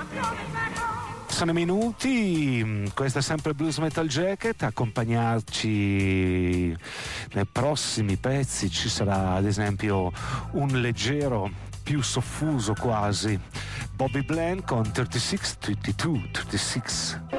Sono minuti, questo è sempre Blues Metal Jacket. Accompagnarci nei prossimi pezzi ci sarà ad esempio un leggero, più soffuso quasi, Bobby Bland con 36, 32, 36.